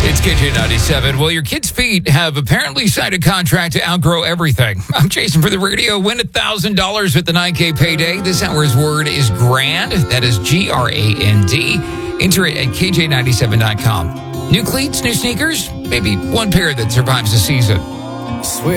It's KJ97. Well, your kids' feet have apparently signed a contract to outgrow everything. I'm Jason for the radio. Win $1,000 with the 9K payday. This hour's word is grand. That is GRAND. Enter it at KJ97.com. New cleats, new sneakers, maybe one pair that survives the season. Swear